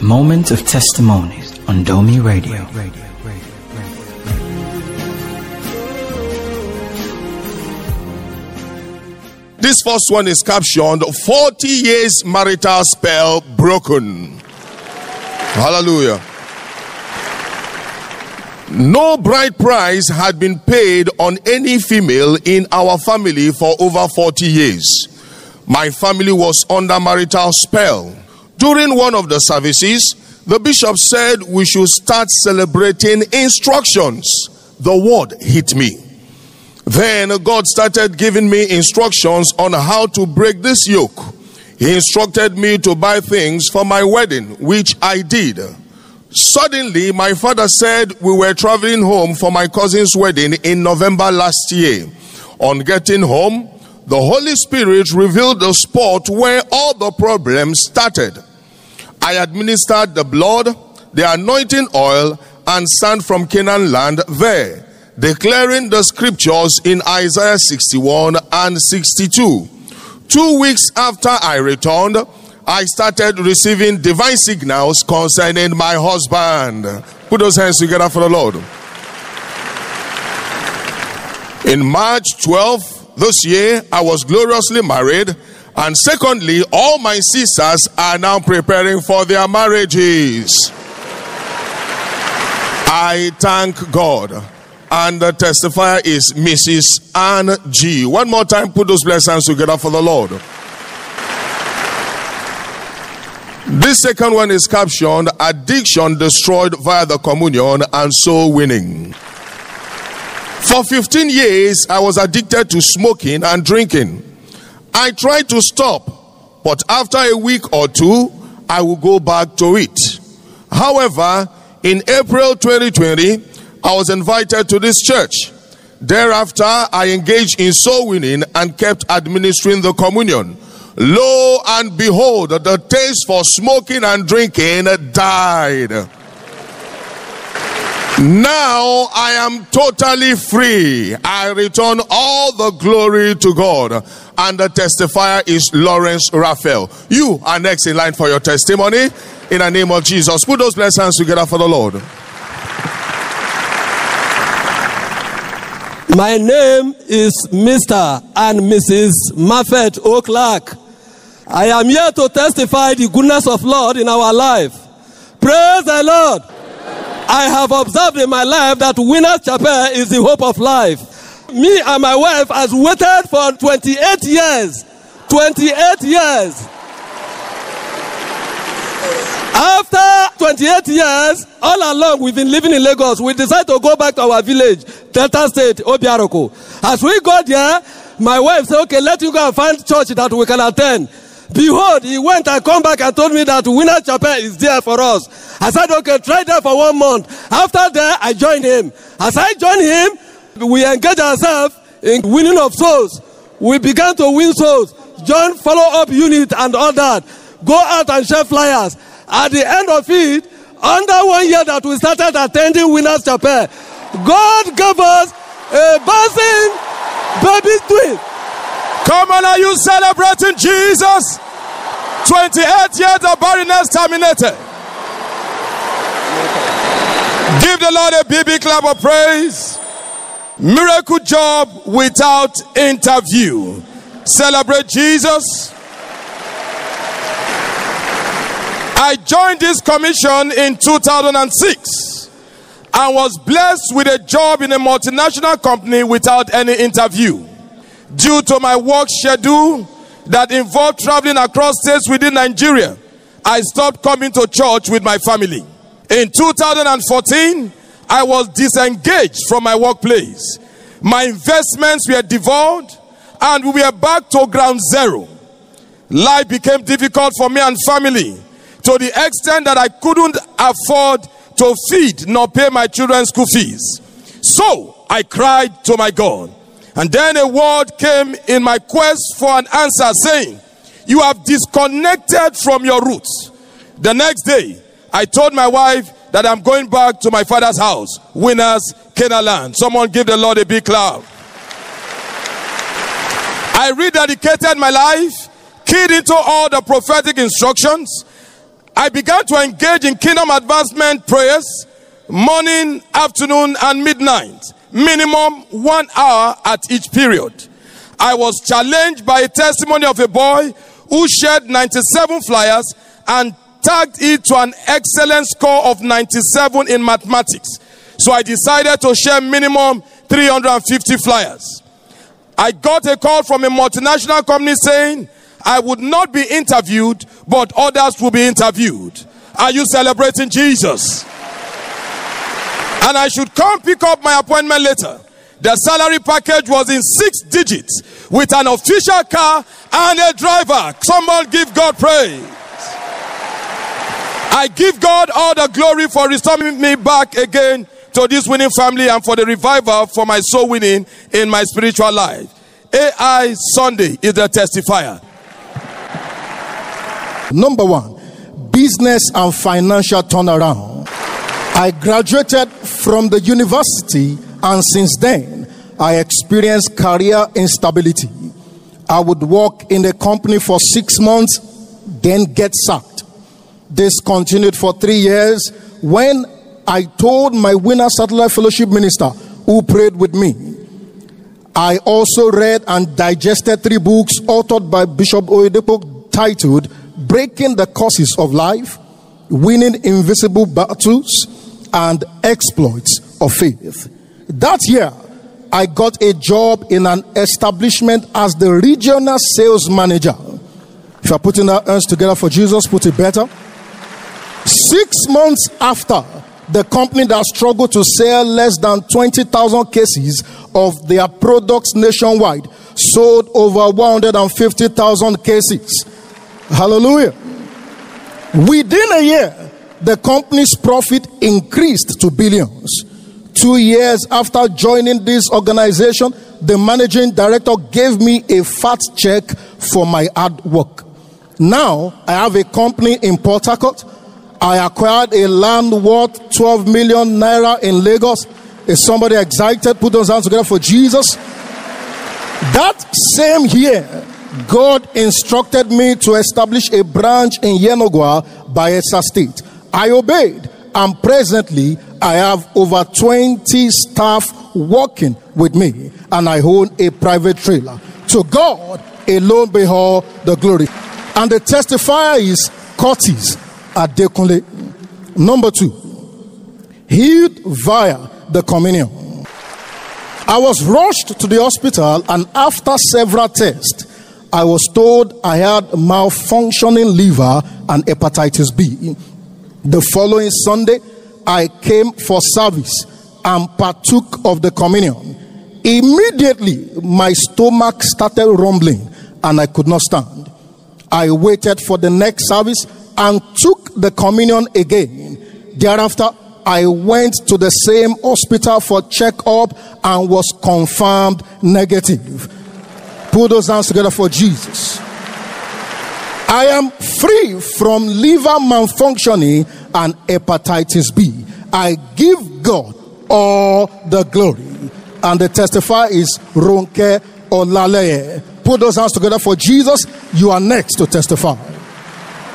Moment of Testimonies on Domi Radio. This first one is captioned 40 years marital spell broken. Hallelujah. No bride price had been paid on any female in our family for over 40 years. My family was under marital spell. During one of the services, the bishop said we should start celebrating instructions. The word hit me. Then God started giving me instructions on how to break this yoke. He instructed me to buy things for my wedding, which I did. Suddenly, my father said we were traveling home for my cousin's wedding in November last year. On getting home, the Holy Spirit revealed the spot where all the problems started. I administered the blood, the anointing oil, and sand from Canaan land there, declaring the scriptures in Isaiah 61 and 62. 2 weeks after I returned, I started receiving divine signals concerning my husband. Put those hands together for the Lord. In March 12th this year, I was gloriously married. And secondly, all my sisters are now preparing for their marriages. I thank God. And the testifier is Mrs. Ann G. One more time, put those blessings together for the Lord. This second one is captioned, Addiction Destroyed via the Communion and Soul Winning. For 15 years, I was addicted to smoking and drinking. I tried to stop, but after a week or two, I will go back to it. However, in April 2020, I was invited to this church. Thereafter, I engaged in soul winning and kept administering the communion. Lo and behold, the taste for smoking and drinking died. Now I am totally free. I return all the glory to God. And the testifier is Lawrence Raphael. You are next in line for your testimony. In the name of Jesus, put those blessed hands together for the Lord. My name is Mr. and Mrs. Maffet O'Clark. I am here to testify the goodness of Lord in our life. Praise the Lord. I have observed in my life that Winners Chapel is the hope of life. Me and my wife has waited for 28 years. 28 years. After 28 years, all along we've been living in Lagos. We decided to go back to our village, Delta State, Obiaroko. As we got there, my wife said, okay, let you go and find church that we can attend. Behold, he went and come back and told me that Winners Chapel is there for us. I said, okay, try that for 1 month. After that, I joined him. As I joined him, we engaged ourselves in winning of souls. We began to win souls, join follow-up unit and all that. Go out and share flyers. At the end of it, under 1 year that we started attending Winners Chapel, God gave us a bouncing baby twin. Come on, are you celebrating Jesus? 28 years of barrenness terminated. Give the Lord a big clap of praise. Miracle job without interview. Celebrate Jesus. I joined this commission in 2006 and was blessed with a job in a multinational company without any interview. Due to my work schedule that involved traveling across states within Nigeria, I stopped coming to church with my family. In 2014, I was disengaged from my workplace. My investments were devoured and we were back to ground zero. Life became difficult for me and family to the extent that I couldn't afford to feed nor pay my children's school fees. So I cried to my God. And then a word came in my quest for an answer saying, you have disconnected from your roots. The next day, I told my wife that I'm going back to my father's house, Winners, Canaan land. Someone give the Lord a big clap. I rededicated my life, keyed into all the prophetic instructions, I began to engage in kingdom advancement prayers, morning, afternoon, and midnight, minimum 1 hour at each period. I was challenged by a testimony of a boy who shared 97 flyers and tagged it to an excellent score of 97 in mathematics. So I decided to share minimum 350 flyers. I got a call from a multinational company saying I would not be interviewed, but others will be interviewed. Are you celebrating Jesus? And I should come pick up my appointment later. The salary package was in 6 digits with an official car and a driver. Someone give God praise. I give God all the glory for restoring me back again to this winning family and for the revival for my soul winning in my spiritual life. AI Sunday is the testifier. Number 1, business and financial turnaround. I graduated from the university, and since then, I experienced career instability. I would work in a company for 6 months, then get sacked. This continued for 3 years when I told my Winner Satellite Fellowship minister, who prayed with me. I also read and digested 3 books authored by Bishop Oyedepo titled Breaking the Curses of Life, Winning Invisible Battles, and Exploits of Faith. That year, I got a job in an establishment as the regional sales manager. If you're putting our hands together for Jesus, put it better. 6 months after, the company that struggled to sell less than 20,000 cases of their products nationwide sold over 150,000 cases. Hallelujah. Within a year, the company's profit increased to billions. 2 years after joining this organization, the managing director gave me a fat check for my hard work. Now, I have a company in Port Harcourt. I acquired a land worth 12 million naira in Lagos. Is somebody excited? Put those hands together for Jesus. That same year, God instructed me to establish a branch in Yenagoa, Bayelsa State. I obeyed, and presently I have over 20 staff working with me, and I own a private trailer. To God alone be all the glory. And the testifier is Curtis Adekunle. Number 2, healed via the communion. I was rushed to the hospital, and after several tests, I was told I had malfunctioning liver and hepatitis B. The following Sunday, I came for service and partook of the communion. Immediately, my stomach started rumbling and I could not stand. I waited for the next service and took the communion again. Thereafter, I went to the same hospital for checkup and was confirmed negative. Put those hands together for Jesus. I am free from liver malfunctioning and hepatitis B. I give God all the glory. And the testifier is Ronke Olaleye. Put those hands together for Jesus. You are next to testify.